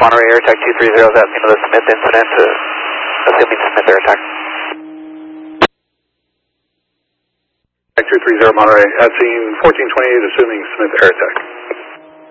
Monterey Air Attack 230 is asking about the Smith incident, assuming Smith Air Attack. 230 Monterey, at scene 1428, assuming Smith Air Attack.